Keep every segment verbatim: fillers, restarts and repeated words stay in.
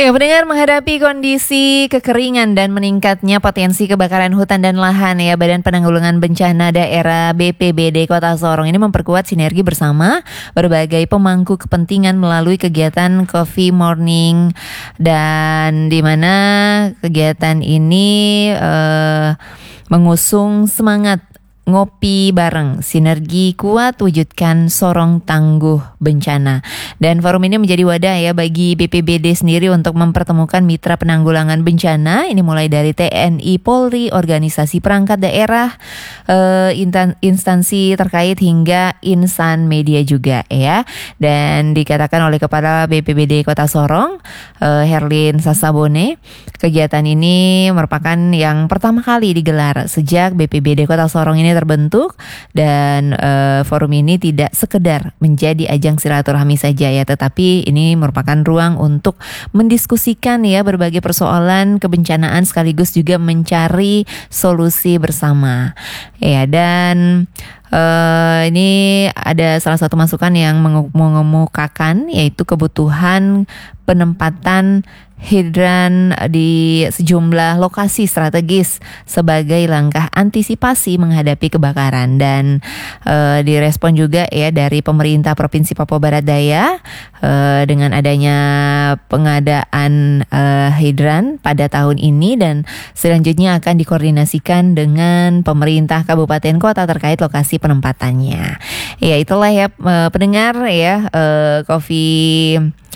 Ya, pendengar, menghadapi kondisi kekeringan dan meningkatnya potensi kebakaran hutan dan lahan, ya, Badan Penanggulangan Bencana Daerah B P B D Kota Sorong ini memperkuat sinergi bersama berbagai pemangku kepentingan melalui kegiatan Coffee Morning, dan di mana kegiatan ini eh, mengusung semangat ngopi bareng, sinergi kuat, wujudkan Sorong tangguh bencana. Dan forum ini menjadi wadah ya bagi B P B D sendiri untuk mempertemukan mitra penanggulangan bencana. Ini mulai dari T N I, Polri, organisasi perangkat daerah, eh, instansi terkait hingga insan media juga ya. Dan dikatakan oleh Kepala B P B D Kota Sorong, eh, Herlin Sasabone, kegiatan ini merupakan yang pertama kali digelar sejak B P B D Kota Sorong ini terbentuk, dan uh, forum ini tidak sekedar menjadi ajang silaturahmi saja ya, tetapi ini merupakan ruang untuk mendiskusikan ya berbagai persoalan kebencanaan sekaligus juga mencari solusi bersama ya. Dan Uh, ini ada salah satu masukan yang mengemukakan, yaitu kebutuhan penempatan hidran di sejumlah lokasi strategis sebagai langkah antisipasi menghadapi kebakaran. Dan uh, direspon juga ya dari pemerintah Provinsi Papua Barat Daya uh, dengan adanya pengadaan uh, hidran pada tahun ini, dan selanjutnya akan dikoordinasikan dengan pemerintah kabupaten kota terkait lokasi penempatannya. Ya, itulah ya uh, pendengar ya, uh, Coffee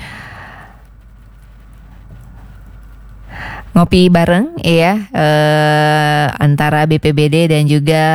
ngopi bareng ya eh, antara B P B D dan juga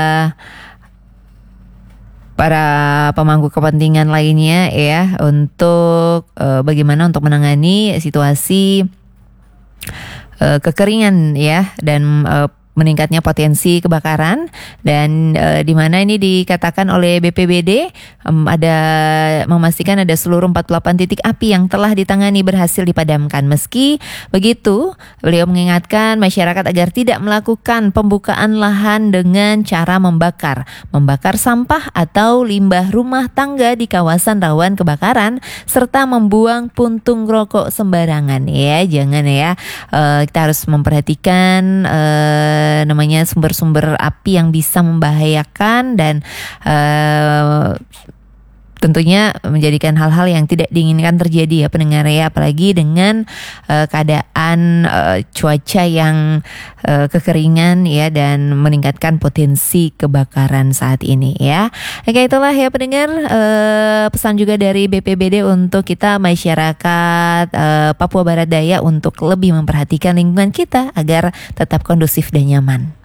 para pemangku kepentingan lainnya ya, untuk eh, bagaimana untuk menangani situasi eh, kekeringan ya, dan eh, meningkatnya potensi kebakaran. Dan e, di mana ini dikatakan oleh B P B D um, ada memastikan ada seluruh empat puluh delapan titik api yang telah ditangani berhasil dipadamkan. Meski begitu, beliau mengingatkan masyarakat agar tidak melakukan pembukaan lahan dengan cara membakar, membakar sampah atau limbah rumah tangga di kawasan rawan kebakaran, serta membuang puntung rokok sembarangan ya. Jangan ya, e, kita harus memperhatikan e, namanya sumber-sumber api yang bisa membahayakan, dan uh, tentunya menjadikan hal-hal yang tidak diinginkan terjadi ya pendengar ya, apalagi dengan uh, keadaan uh, cuaca yang uh, kekeringan ya, dan meningkatkan potensi kebakaran saat ini ya. Oke, itulah ya pendengar, uh, pesan juga dari B P B D untuk kita masyarakat uh, Papua Barat Daya untuk lebih memperhatikan lingkungan kita agar tetap kondusif dan nyaman.